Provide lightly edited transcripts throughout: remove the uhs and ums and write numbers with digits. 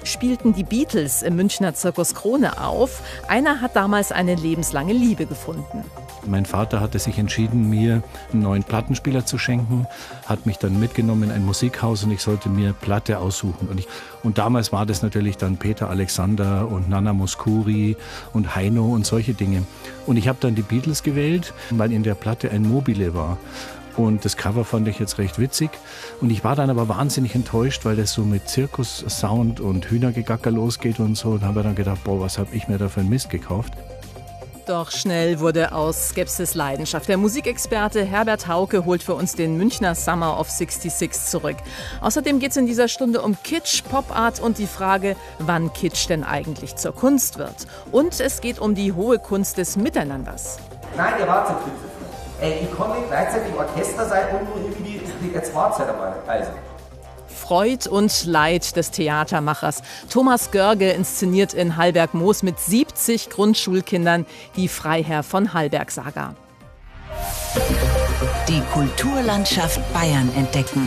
spielten die Beatles im Münchner Zirkus Krone auf. Einer hat damals eine lebenslange Liebe gefunden. Mein Vater hatte sich entschieden, mir einen neuen Plattenspieler zu schenken, hat mich dann mitgenommen in ein Musikhaus und ich sollte mir Platte aussuchen. Und damals war das natürlich dann Peter Alexander und Nana Mouskouri und Heino und solche Dinge. Und ich habe dann die Beatles gewählt, weil in der Platte ein Mobile war. Und das Cover fand ich jetzt recht witzig. Und ich war dann aber wahnsinnig enttäuscht, weil das so mit Zirkus-Sound und Hühnergegacker losgeht und so. Und habe dann gedacht, boah, was habe ich mir da für einen Mist gekauft? Doch schnell wurde aus Skepsis Leidenschaft. Der Musikexperte Herbert Hauke holt für uns den Münchner Summer of 66 zurück. Außerdem geht es in dieser Stunde um Kitsch, Popart und die Frage, wann Kitsch denn eigentlich zur Kunst wird. Und es geht um die hohe Kunst des Miteinanders. Nein, ihr wart zu viel. Ich konnte nicht gleichzeitig Orchester sein und nur irgendwie, jetzt war's ja dabei. Also. Freud und Leid des Theatermachers. Thomas Görge inszeniert in Hallberg-Moos mit 70 Grundschulkindern die Freiherr von Hallberg-Saga. Die Kulturlandschaft Bayern entdecken.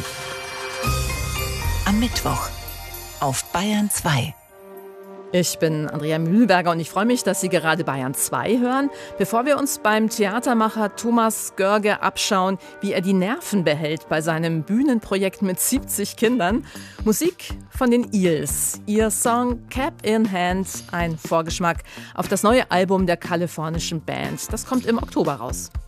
Am Mittwoch auf Bayern 2. Ich bin Andrea Mühlberger und ich freue mich, dass Sie gerade Bayern 2 hören. Bevor wir uns beim Theatermacher Thomas Görge abschauen, wie er die Nerven behält bei seinem Bühnenprojekt mit 70 Kindern, Musik von den Eels. Ihr Song Cap in Hand, ein Vorgeschmack auf das neue Album der kalifornischen Band. Das kommt im Oktober raus.